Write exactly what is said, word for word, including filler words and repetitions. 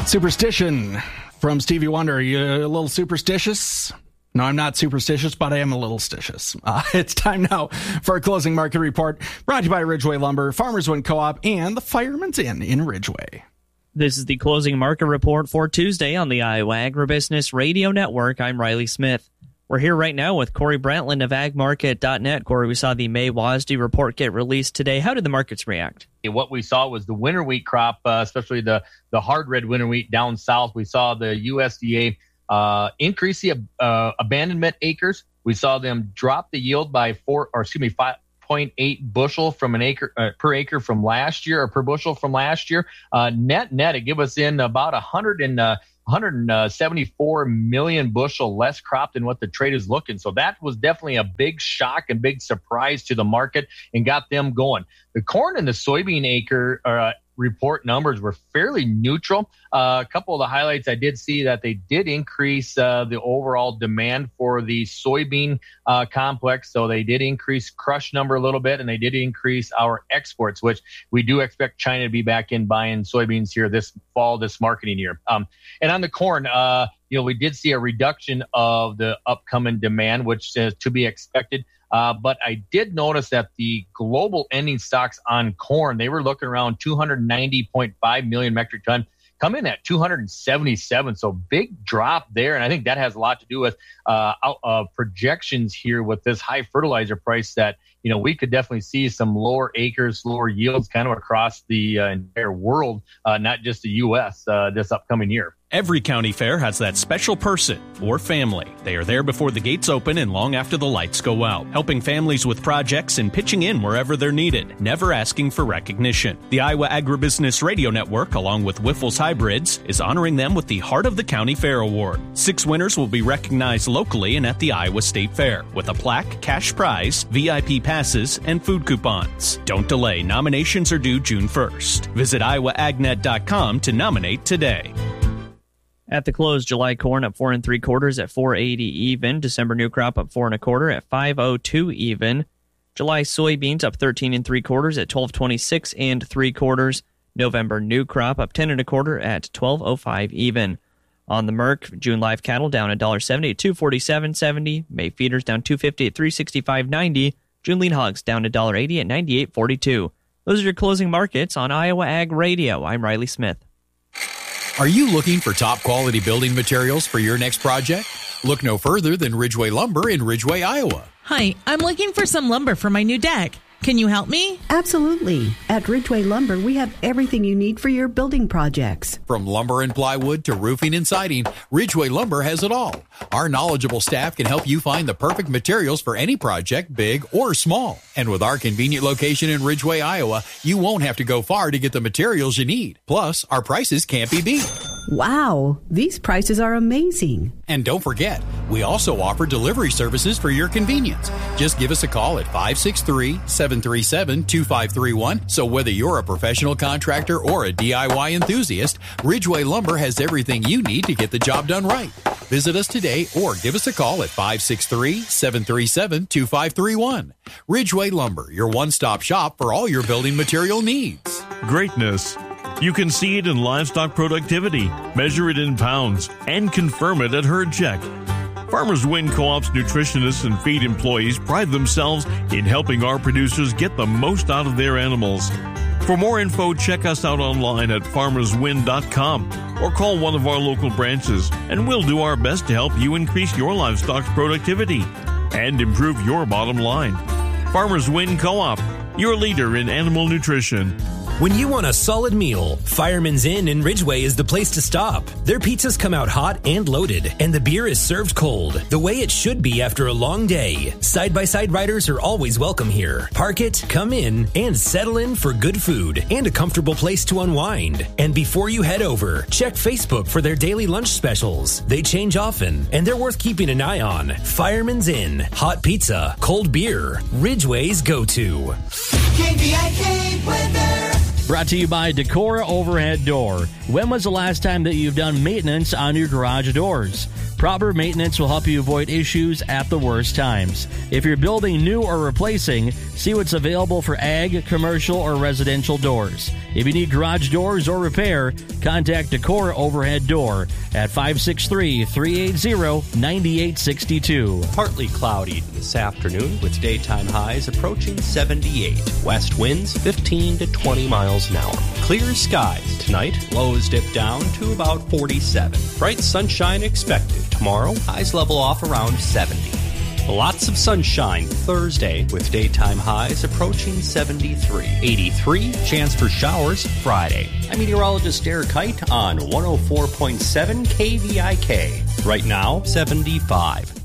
Superstition from Stevie Wonder. Are you a little superstitious? No, I'm not superstitious, but I am a little stitious. Uh, it's time now for our closing market report, brought to you by Ridgeway Lumber, Farmers Wind Co-op, and the Fireman's Inn in Ridgeway. This is the closing market report for Tuesday on the Iowa Agribusiness Radio Network. I'm Riley Smith. We're here right now with Corey Brantland of ag market dot net. Corey, we saw the May W A S D report get released today. How did the markets react? What we saw was the winter wheat crop, uh, especially the, the hard red winter wheat down south. We saw the U S D A uh, increase the uh, abandonment acres. We saw them drop the yield by four, or excuse me, five point eight bushel from an acre uh, per acre from last year, or per bushel from last year. Uh, net net, it give us in about a hundred and uh, one hundred seventy-four million bushel less crop than what the trade is looking. So that was definitely a big shock and big surprise to the market and got them going. The corn and the soybean acre uh, report numbers were fairly neutral. Uh, a couple of the highlights, I did see that they did increase uh, the overall demand for the soybean uh, complex. So they did increase crush number a little bit, and they did increase our exports, which we do expect China to be back in buying soybeans here this fall, this marketing year. Um, and on the corn, uh, you know, we did see a reduction of the upcoming demand, which is to be expected. Uh, but I did notice that the global ending stocks on corn, they were looking around two hundred ninety point five million metric ton, come in at two hundred seventy-seven. So big drop there. And I think that has a lot to do with uh, uh, projections here with this high fertilizer price that, you know, we could definitely see some lower acres, lower yields kind of across the uh, entire world, uh, not just the U S uh, this upcoming year. Every county fair has that special person or family. They are there before the gates open and long after the lights go out, helping families with projects and pitching in wherever they're needed, never asking for recognition. The Iowa Agribusiness Radio Network, along with Wyffels Hybrids, is honoring them with the Heart of the County Fair Award. Six winners will be recognized locally and at the Iowa State Fair, with a plaque, cash prize, V I P passes, and food coupons. Don't delay. Nominations are due June first. Visit iowa ag net dot com to nominate today. At the close, July corn up four and three quarters at four eighty even. December new crop up four and a quarter at five oh two even. July soybeans up thirteen and three quarters at twelve twenty-six and three quarters. November new crop up ten and a quarter at twelve oh five even. On the Merc, June live cattle down one dollar seventy at two forty-seven seventy. May feeders down two fifty at three sixty-five ninety. June lean hogs down one dollar eighty at ninety-eight forty-two. Those are your closing markets on Iowa Ag Radio. I'm Riley Smith. Are you looking for top quality building materials for your next project? Look no further than Ridgeway Lumber in Ridgeway, Iowa. Hi, I'm looking for some lumber for my new deck. Can you help me? Absolutely. At Ridgeway Lumber, we have everything you need for your building projects. From lumber and plywood to roofing and siding, Ridgeway Lumber has it all. Our knowledgeable staff can help you find the perfect materials for any project, big or small. And with our convenient location in Ridgeway, Iowa, you won't have to go far to get the materials you need. Plus, our prices can't be beat. Wow, these prices are amazing. And don't forget, we also offer delivery services for your convenience. Just give us a call at five six three, seven three seven, two five three one. So whether you're a professional contractor or a D I Y enthusiast, Ridgeway Lumber has everything you need to get the job done right. Visit us today or give us a call at five six three, seven three seven, two five three one. Ridgeway Lumber, your one-stop shop for all your building material needs. Greatness. You can see it in livestock productivity, measure it in pounds, and confirm it at herd check. Farmers Wind Co-op's nutritionists and feed employees pride themselves in helping our producers get the most out of their animals. For more info, check us out online at farmers wind dot com or call one of our local branches, and we'll do our best to help you increase your livestock's productivity and improve your bottom line. Farmers Wind Co-op, your leader in animal nutrition. When you want a solid meal, Fireman's Inn in Ridgeway is the place to stop. Their pizzas come out hot and loaded, and the beer is served cold, the way it should be after a long day. Side-by-side riders are always welcome here. Park it, come in, and settle in for good food and a comfortable place to unwind. And before you head over, check Facebook for their daily lunch specials. They change often, and they're worth keeping an eye on. Fireman's Inn, hot pizza, cold beer, Ridgeway's go-to. K B I K weather. Brought to you by Decora Overhead Door. When was the last time that you've done maintenance on your garage doors? Proper maintenance will help you avoid issues at the worst times. If you're building new or replacing, see what's available for ag, commercial, or residential doors. If you need garage doors or repair, contact Decora Overhead Door at five six three, three eight zero, nine eight six two. Partly cloudy this afternoon with daytime highs approaching seventy-eight. West winds fifteen to twenty miles an hour. Clear skies tonight. Lows dip down to about forty-seven. Bright sunshine expected. Tomorrow, highs level off around seventy. Lots of sunshine Thursday with daytime highs approaching seventy-three. eighty-three, chance for showers Friday. I'm meteorologist Derek Height on one oh four point seven K V I K. Right now, seventy-five.